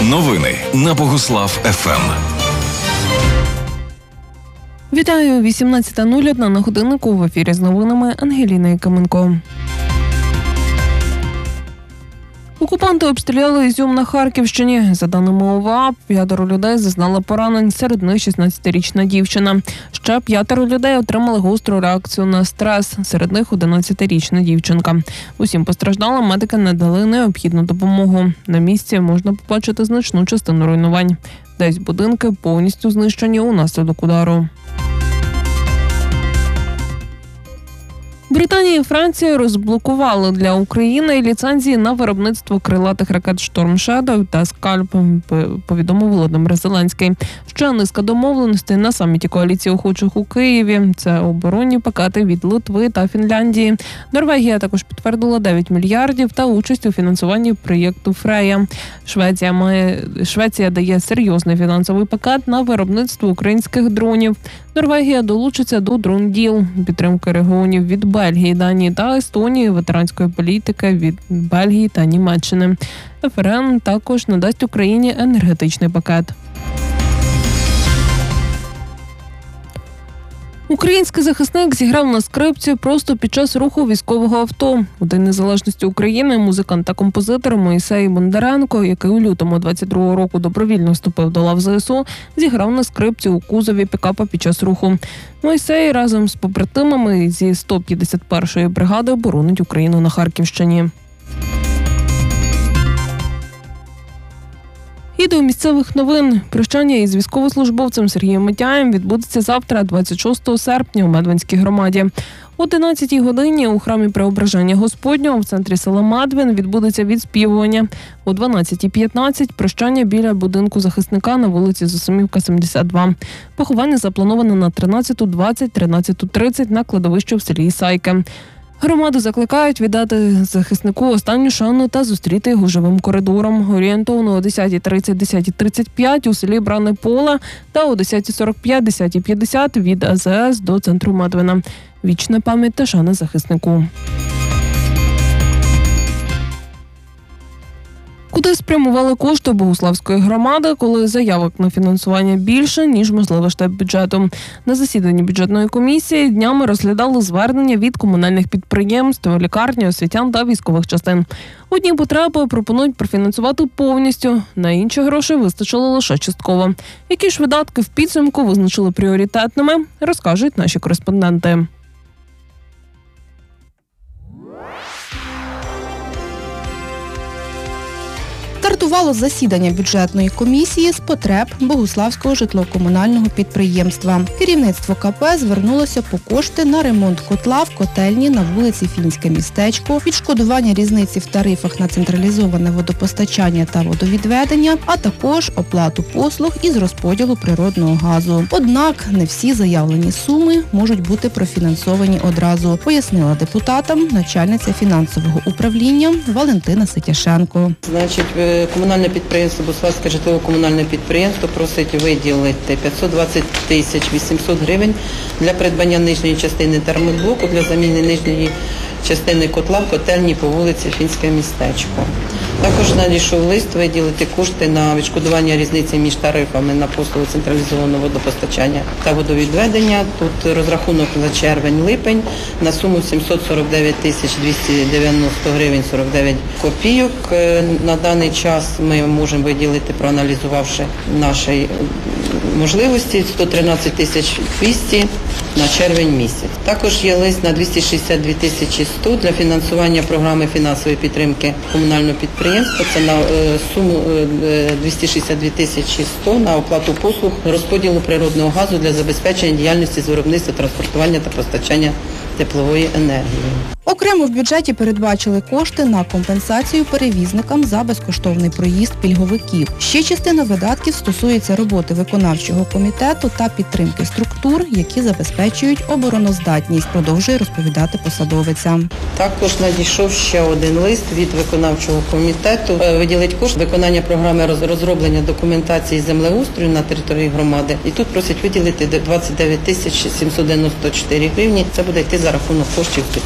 Новини на Богуслав ФМ. Вітаю, 18:01 на годиннику, в ефірі з новинами Ангеліна Якименко. Окупанти обстріляли Ізюм на Харківщині. За даними ОВА, 5 людей зазнали поранень, серед них 16-річна дівчина. Ще 5 людей отримали гостру реакцію на стрес, серед них 11-річна дівчинка. Усім постраждалим медики надали необхідну допомогу. На місці можна побачити значну частину руйнувань. Десь будинки повністю знищені унаслідок удару. Британія і Франція розблокували для України ліцензії на виробництво крилатих ракет «Шторм Шедоу» та «Скальп», повідомив Володимир Зеленський. Ще низка домовленостей на саміті коаліції охочих у Києві. Це оборонні пакети від Литви та Фінляндії. Норвегія також підтвердила 9 мільярдів та участь у фінансуванні проєкту «Фрея». Швеція дає серйозний фінансовий пакет на виробництво українських дронів. Норвегія долучиться до «Дрон-діл» – підтримки регіонів від Бельгії, Данії та Естонії, ветеранської політики від Бельгії та Німеччини. ФРН також надасть Україні енергетичний пакет. Український захисник зіграв на скрипці просто під час руху військового авто. У День Незалежності України музикант та композитор Мойсей Бондаренко, який у лютому 22-го року добровільно вступив до лав ЗСУ, зіграв на скрипці у кузові пікапа під час руху. Мойсей разом з побратимами зі 151-ї бригади боронить Україну на Харківщині. І до місцевих новин. Прощання із військовослужбовцем Сергієм Митяєм відбудеться завтра, 26 серпня, у Медвинській громаді. О 11-й годині у храмі Преображення Господнього в центрі села Медвин відбудеться відспівування. О 12:15 прощання біля будинку захисника на вулиці Зосимівка, 72. Поховання заплановане на 13:20, 13:30 на кладовищі в селі Ісайки. Громаду закликають віддати захиснику останню шану та зустріти його живим коридором. Орієнтовно о 10:30, 10:35 у селі Бране Поле та о 10:45, 10:50 від АЗС до центру Медвина. Вічна пам'ять та шана захиснику. Куди спрямували кошти Богуславської громади, коли заявок на фінансування більше, ніж можливий штаб бюджету? На засіданні бюджетної комісії днями розглядали звернення від комунальних підприємств, лікарні, освітян та військових частин. Одні потреби пропонують профінансувати повністю, на інші гроші вистачило лише частково. Які ж видатки в підсумку визначили пріоритетними, розкажуть наші кореспонденти. Стартувало засідання бюджетної комісії з потреб Богуславського житлово-комунального підприємства. Керівництво КП звернулося по кошти на ремонт котла в котельні на вулиці Фінське містечко, відшкодування різниці в тарифах на централізоване водопостачання та водовідведення, а також оплату послуг із розподілу природного газу. Однак не всі заявлені суми можуть бути профінансовані одразу, пояснила депутатам начальниця фінансового управління Валентина Ситяшенко. Комунальне підприємство, Богуславське житлово-комунальне підприємство просить виділити 520 800 гривень для придбання нижньої частини термоблоку для заміни нижньої частини котла в котельні по вулиці Фінське містечко. Також надійшов лист виділити кошти на відшкодування різниці між тарифами на послуги централізованого водопостачання та водовідведення. Тут розрахунок на червень-липень на суму 749 290 гривень 49 копійок. На даний час ми можемо виділити, проаналізувавши наші можливості, 113 200 на червень місяць. Також є лист на 262 100 для фінансування програми фінансової підтримки комунального підприємства. Це на суму 262 100 на оплату послуг розподілу природного газу для забезпечення діяльності з виробництва, транспортування та постачання теплової енергії. Окремо в бюджеті передбачили кошти на компенсацію перевізникам за безкоштовний проїзд пільговиків. Ще частина видатків стосується роботи виконавчого комітету та підтримки структур, які забезпечують обороноздатність, продовжує розповідати посадовиця. Також надійшов ще один лист від виконавчого комітету. Виділить кошти виконання програми розроблення документації землеустрою на території громади. І тут просять виділити 29 794 гривні. Це буде йти за рахунок коштів спеціального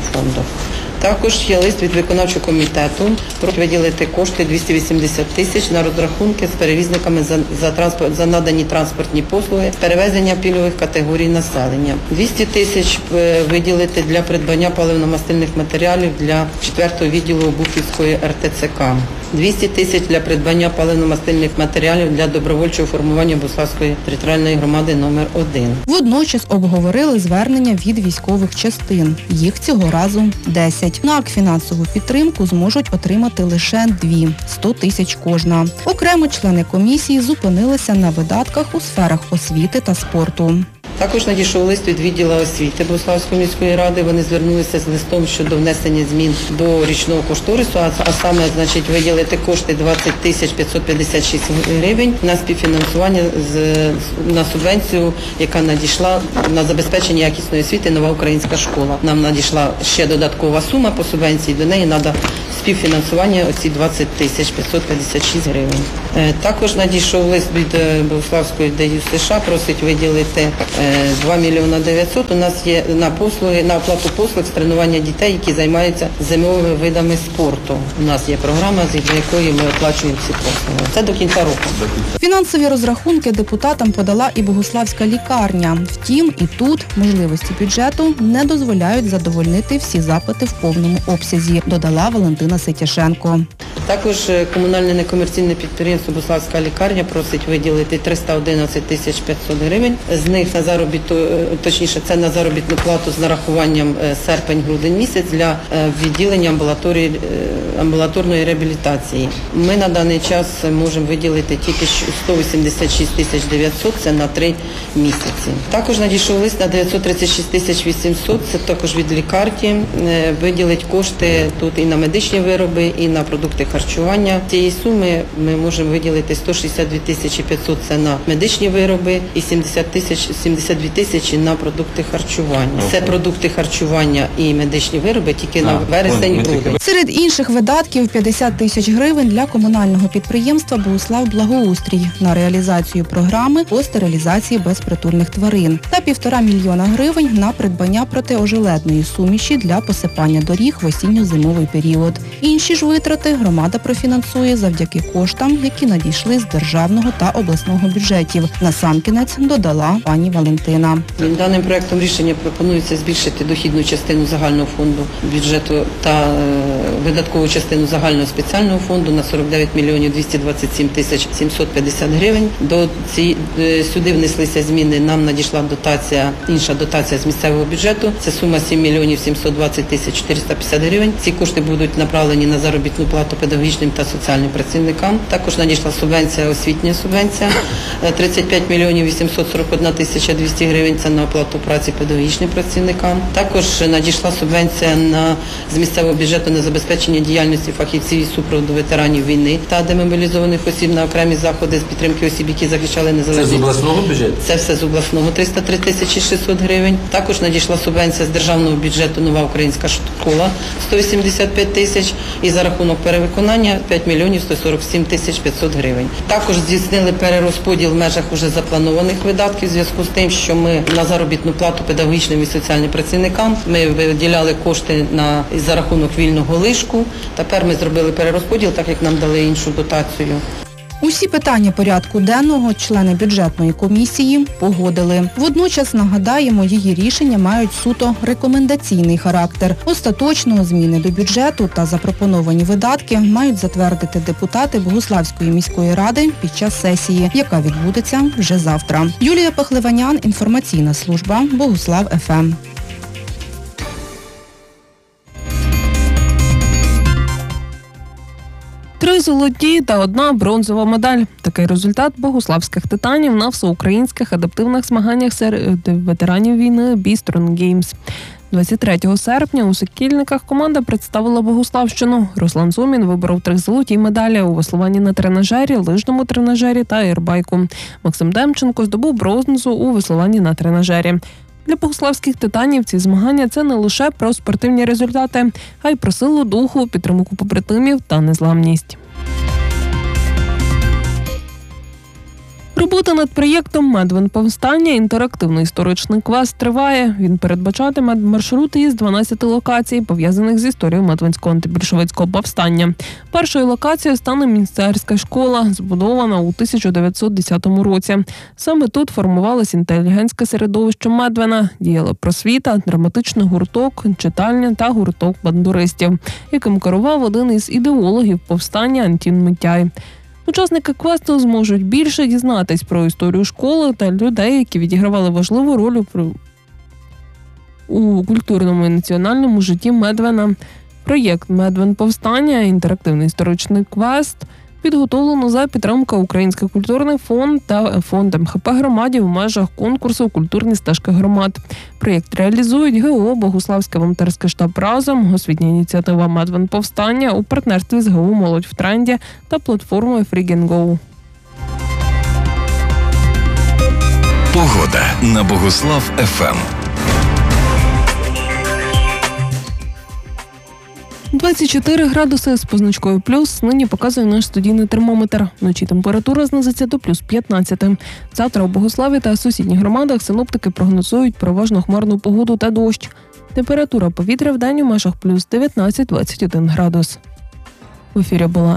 фонду. Також є лист від виконавчого комітету про виділити кошти 280 тисяч на розрахунки з перевізниками за надані транспортні послуги з перевезення пільгових категорій населення. 200 тисяч виділити для придбання паливно-мастильних матеріалів для 4-го відділу Обухівської РТЦК. 200 тисяч для придбання паливно-мастильних матеріалів для добровольчого формування Богуславської територіальної громади номер 1. Водночас обговорили звернення від військових частин. Їх цього разу 10. На фінансову підтримку зможуть отримати лише 2 – 100 тисяч кожна. Окремо члени комісії зупинилися на видатках у сферах освіти та спорту. Також надійшов лист від відділу освіти Богуславської міської ради. Вони звернулися з листом щодо внесення змін до річного кошторису, а саме, виділити кошти 20 тисяч 556 гривень на співфінансування на субвенцію, яка надійшла на забезпечення якісної освіти «Нова українська школа». Нам надійшла ще додаткова сума по субвенції, до неї треба співфінансування оці 20 тисяч 556 гривень. Також надійшов лист від Богуславської ДЮСШ, просить виділити 2 мільйона 900. У нас є на оплату послуг з тренування дітей, які займаються зимовими видами спорту. У нас є програма, з якої ми оплачуємо ці послуги. Це до кінця року. Фінансові розрахунки депутатам подала і Богуславська лікарня. Втім, і тут можливості бюджету не дозволяють задовольнити всі запити в повному обсязі, додала Валентина Ситяшенко. Також комунальне некомерційне підприємство «Богуславська лікарня» просить виділити 311 тисяч 500 гривень. З них це на заробітну плату з нарахуванням серпень-грудень місяць для відділення амбулаторної реабілітації. Ми на даний час можемо виділити тільки 186 тисяч 900, це на 3 місяці. Також надійшов лист на 936 тисяч 800, це також від лікарні. Виділить кошти тут і на медичні вироби, і на продукти харчування. Цієї суми ми можемо виділити 162 тисячі 500 – це на медичні вироби і 72 тисячі на продукти харчування. Це продукти харчування і медичні вироби тільки на вересень-грудень. Серед інших видатків 50 тисяч гривень для комунального підприємства «Богуслав-Благоустрій» на реалізацію програми по стерилізації безпритульних тварин та 1,5 мільйона гривень на придбання протиожеледної суміші для посипання доріг в осінньо-зимовий період. Інші ж витрати громада профінансує завдяки коштам, які надійшли з державного та обласного бюджетів. Насамкінець додала пані Валентина. Даним проектом рішення пропонується збільшити дохідну частину загального фонду бюджету та видаткову частину загального спеціального фонду на 49 мільйонів 227 тисяч 750 гривень. Сюди внеслися зміни, нам надійшла інша дотація з місцевого бюджету. Це сума 7 мільйонів 720 тисяч 450 гривень. Ці кошти будуть направлені на заробітну плату педагогічним та соціальним працівникам. Також надійшла освітня субвенція 35 мільйонів 841 тисяча 200 гривень. Це на оплату праці педагогічним працівникам. Також надійшла субвенція з місцевого бюджету на забезпечення діяльності фахівців із супроводу ветеранів війни та демобілізованих осіб на окремі заходи з підтримки осіб, які захищали незалежність. Це з обласного бюджету? Це все з обласного, 303 тисячі 600 гривень. Також надійшла субвенція з державного бюджету «Нова українська школа» 185 тисяч і за рахунок перевиконання 5 мільйонів 147 тисяч 500 гривень. Також здійснили перерозподіл в межах уже запланованих видатків в зв'язку з тим, що ми на заробітну плату педагогічним і соціальним працівникам ми виділяли кошти за рахунок вільного лишку. Тепер ми зробили перерозподіл, так як нам дали іншу дотацію. Усі питання порядку денного члени бюджетної комісії погодили. Водночас, нагадаємо, її рішення мають суто рекомендаційний характер. Остаточно зміни до бюджету та запропоновані видатки мають затвердити депутати Богуславської міської ради під час сесії, яка відбудеться вже завтра. Юлія Пахливанян, інформаційна служба Богуслав ФМ. 3 золоті та 1 бронзова медаль. Такий результат богуславських титанів на всеукраїнських адаптивних змаганнях серед ветеранів війни «Бістрон Геймс». 23 серпня у Сокільниках команда представила Богуславщину. Руслан Зумін виборов 3 золоті медалі у веслуванні на тренажері, лижному тренажері та ейрбайку. Максим Демченко здобув бронзу у веслуванні на тренажері. Для богуславських титанів ці змагання – це не лише про спортивні результати, а й про силу духу, підтримку побратимів та незламність. Робота над проєктом «Медвин повстання» інтерактивний історичний квест триває. Він передбачатиме маршрути із 12 локацій, пов'язаних з історією Медвинського антибільшовицького повстання. Першою локацією стане міністерська школа, збудована у 1910 році. Саме тут формувалось інтелігентське середовище Медвина, діяла просвіта, драматичний гурток, читальня та гурток бандуристів, яким керував один із ідеологів повстання Антін Митяй. Учасники квесту зможуть більше дізнатись про історію школи та людей, які відігравали важливу роль у культурному і національному житті Медвина. Проєкт «Медвин повстання» – інтерактивний історичний квест підготовлено за підтримки Український культурний фонд та фонд МХП громадів у межах конкурсу «Культурні стежки громад». Проєкт реалізують ГО «Богуславський волонтерський штаб «Разом», освітня ініціатива «Медвин повстання» у партнерстві з ГО «Молодь в тренді» та платформою «Free&Go». Погода на Богуслав ФМ. 24 градуси з позначкою плюс нині показує наш студійний термометр. Вночі температура знизиться до плюс 15. Завтра у Богуславі та сусідніх громадах синоптики прогнозують переважно хмарну погоду та дощ. Температура повітря вдень у межах плюс 19-21 градус. В ефірі була